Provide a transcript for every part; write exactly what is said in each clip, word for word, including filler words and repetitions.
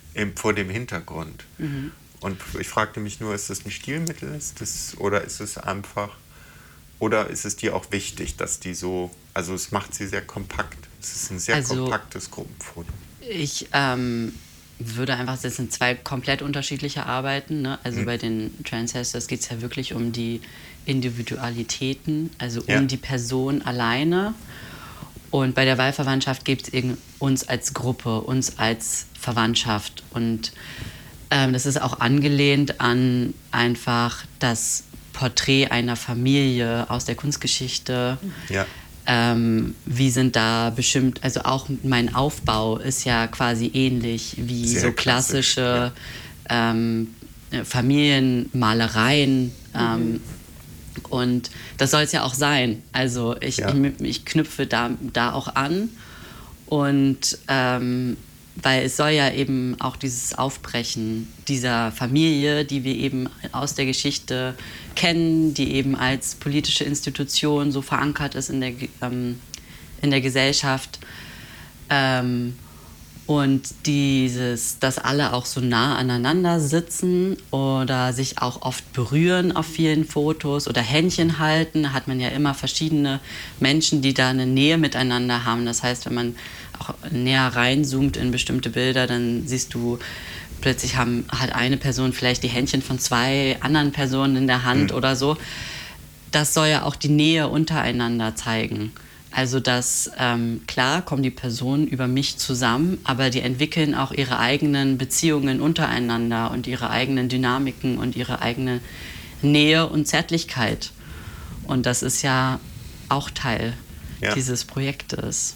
im, vor dem Hintergrund. Mhm. Und ich fragte mich nur, ist das ein Stilmittel, ist das, oder ist es einfach, oder ist es dir auch wichtig, dass die so, also es macht sie sehr kompakt. Es ist ein sehr Also, kompaktes Gruppenfoto. Ich ähm, würde einfach, das sind zwei komplett unterschiedliche Arbeiten. Ne? Also Mhm. bei den Transcestors geht es ja wirklich um die Individualitäten, also um Ja. die Person alleine. Und bei der Wahlverwandtschaft geht es uns als Gruppe, uns als Verwandtschaft. Und ähm, das ist auch angelehnt an einfach das Porträt einer Familie aus der Kunstgeschichte. Ja. Ähm, wie sind da bestimmt, also auch mein Aufbau ist ja quasi ähnlich wie Sehr so klassisch, klassische ähm, Familienmalereien. Ähm, und das soll es ja auch sein. Also ich, Ja. ich, ich knüpfe da, da auch an. Und ähm, weil es soll ja eben auch dieses Aufbrechen dieser Familie, die wir eben aus der Geschichte kennen, die eben als politische Institution so verankert ist in der, ähm, in der Gesellschaft. Ähm, und dieses, dass alle auch so nah aneinander sitzen oder sich auch oft berühren auf vielen Fotos oder Händchen halten, da hat man ja immer verschiedene Menschen, die da eine Nähe miteinander haben. Das heißt, wenn man auch näher reinzoomt in bestimmte Bilder, dann siehst du, plötzlich haben, hat eine Person vielleicht die Händchen von zwei anderen Personen in der Hand Mhm. oder so. Das soll ja auch die Nähe untereinander zeigen. Also dass, ähm, klar, kommen die Personen über mich zusammen, aber die entwickeln auch ihre eigenen Beziehungen untereinander und ihre eigenen Dynamiken und ihre eigene Nähe und Zärtlichkeit. Und das ist ja auch Teil Ja. dieses Projektes.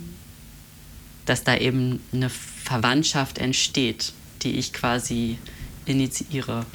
Dass da eben eine Verwandtschaft entsteht, die ich quasi initiiere.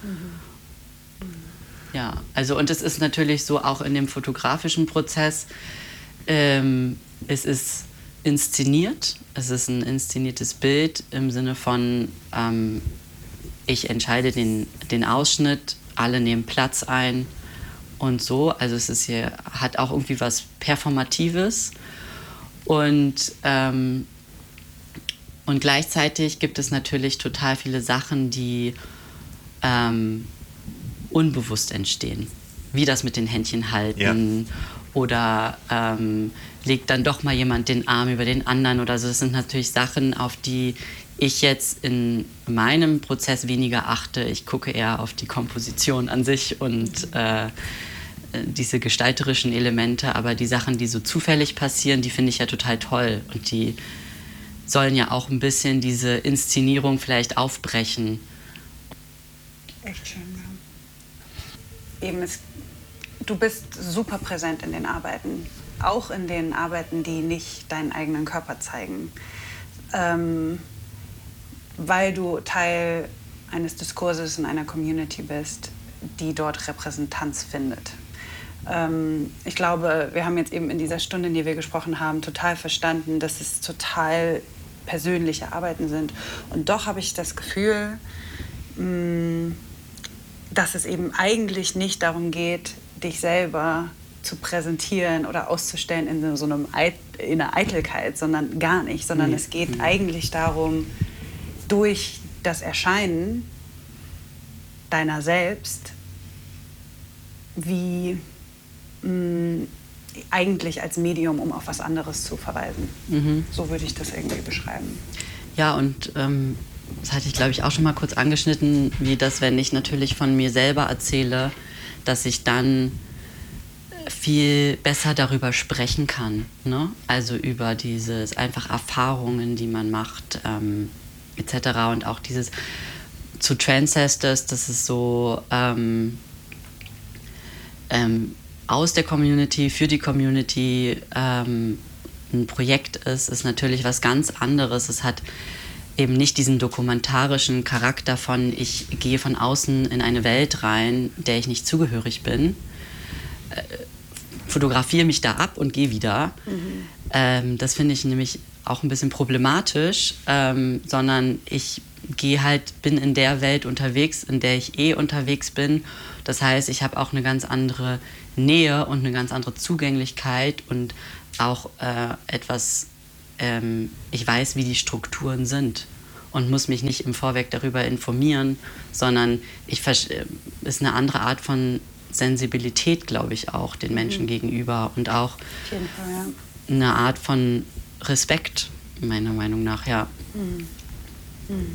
Ja, also und es ist natürlich so auch in dem fotografischen Prozess, ähm, es ist inszeniert, es ist ein inszeniertes Bild im Sinne von, ähm, ich entscheide den, den Ausschnitt, alle nehmen Platz ein und so. Also es ist hier, hat auch irgendwie was Performatives und, ähm, und gleichzeitig gibt es natürlich total viele Sachen, die ähm, unbewusst entstehen. Wie das mit den Händchen halten. Ja. Oder ähm, legt dann doch mal jemand den Arm über den anderen oder so. Das sind natürlich Sachen, auf die ich jetzt in meinem Prozess weniger achte. Ich gucke eher auf die Komposition an sich und äh, diese gestalterischen Elemente. Aber die Sachen, die so zufällig passieren, die finde ich ja total toll. Und die sollen ja auch ein bisschen diese Inszenierung vielleicht aufbrechen. Echt schön, ja. Eben, es, du bist super präsent in den Arbeiten, auch in den Arbeiten, die nicht deinen eigenen Körper zeigen, ähm, weil du Teil eines Diskurses in einer Community bist, die dort Repräsentanz findet. Ähm, ich glaube, wir haben jetzt eben in dieser Stunde, in der wir gesprochen haben, total verstanden, dass es total persönliche Arbeiten sind. Und doch habe ich das Gefühl, mh, dass es eben eigentlich nicht darum geht, dich selber zu präsentieren oder auszustellen in so einem Eit- in einer Eitelkeit, sondern gar nicht, sondern mhm. es geht mhm. eigentlich darum, durch das Erscheinen deiner selbst, wie mh, eigentlich als Medium, um auf was anderes zu verweisen. Mhm. So würde ich das irgendwie beschreiben. Ja, und ähm das hatte ich, glaube ich, auch schon mal kurz angeschnitten, wie das, wenn ich natürlich von mir selber erzähle, dass ich dann viel besser darüber sprechen kann. Ne? Also über dieses einfach Erfahrungen, die man macht, ähm, et cetera. Und auch dieses zu Transcestors, das ist so ähm, ähm, aus der Community, für die Community ähm, ein Projekt ist, ist natürlich was ganz anderes. Es hat eben nicht diesen dokumentarischen Charakter von, ich gehe von außen in eine Welt rein, der ich nicht zugehörig bin, äh, fotografiere mich da ab und gehe wieder. Mhm. Ähm, das finde ich nämlich auch ein bisschen problematisch, ähm, sondern ich gehe halt, bin in der Welt unterwegs, in der ich eh unterwegs bin. Das heißt, ich habe auch eine ganz andere Nähe und eine ganz andere Zugänglichkeit und auch äh, etwas, ähm, ich weiß, wie die Strukturen sind. und muss mich nicht im Vorweg darüber informieren, sondern ich ist eine andere Art von Sensibilität, glaube ich, auch den Menschen mhm. gegenüber und auch Auf jeden Fall, ja. eine Art von Respekt, meiner Meinung nach, ja. Mhm. Mhm.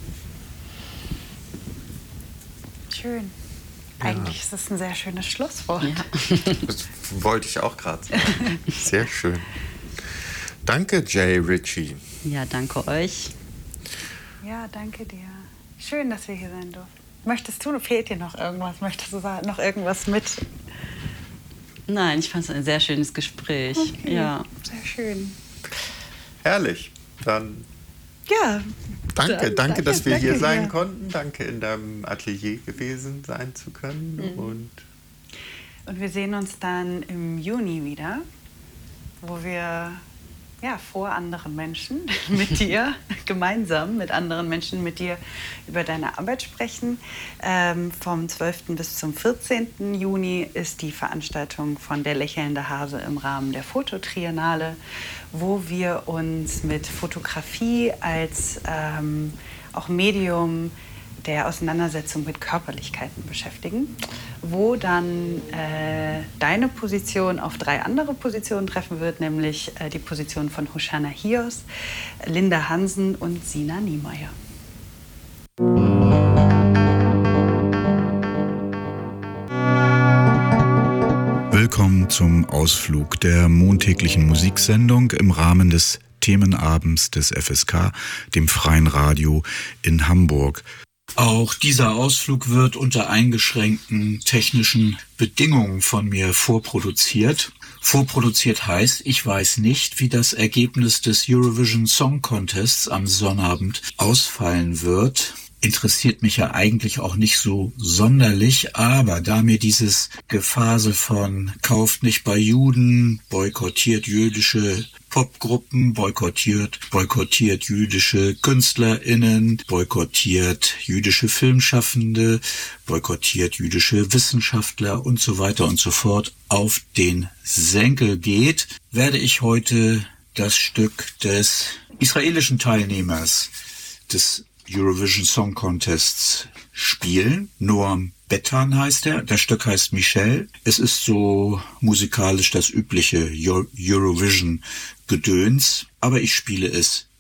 Schön. Ja. Eigentlich ist das ein sehr schönes Schlusswort. Ja. Das wollte ich auch gerade sagen. Sehr schön. Danke, Jay Ritchie. Ja, danke euch. Ja, danke dir. Schön, dass wir hier sein durften. Möchtest du, fehlt dir noch irgendwas? Möchtest du noch irgendwas mit? Nein, ich fand es ein sehr schönes Gespräch. Okay. Ja. Sehr schön. Herrlich. Dann ja. Danke, Dann, danke, danke, dass wir danke, hier sein ja. konnten. Danke, in deinem Atelier gewesen sein zu können. Mhm. Und, Und wir sehen uns dann im Juni wieder, wo wir ja, vor anderen Menschen mit dir, gemeinsam mit anderen Menschen mit dir über deine Arbeit sprechen. Ähm, vom zwölften bis zum vierzehnten Juni ist die Veranstaltung von Der lächelnde Hase im Rahmen der Fototriennale, wo wir uns mit Fotografie als ähm, auch Medium der Auseinandersetzung mit Körperlichkeiten beschäftigen, wo dann äh, deine Position auf drei andere Positionen treffen wird, nämlich äh, die Position von Hoshana Hios, Linda Hansen und Sina Niemeyer. Willkommen zum Ausflug der montäglichen Musiksendung im Rahmen des Themenabends des F S K, dem Freien Radio in Hamburg. Auch dieser Ausflug wird unter eingeschränkten technischen Bedingungen von mir vorproduziert. Vorproduziert heißt, ich weiß nicht, wie das Ergebnis des Eurovision Song Contests am Sonnabend ausfallen wird. Interessiert mich ja eigentlich auch nicht so sonderlich, aber da mir dieses Gefasel von kauft nicht bei Juden, boykottiert jüdische Popgruppen, boykottiert, boykottiert jüdische KünstlerInnen, boykottiert jüdische Filmschaffende, boykottiert jüdische Wissenschaftler und so weiter und so fort auf den Senkel geht, werde ich heute das Stück des israelischen Teilnehmers des Eurovision Song Contests spielen. Noam Bettan heißt er. Das Stück heißt Michelle. Es ist so musikalisch das übliche Eurovision-Gedöns, aber ich spiele es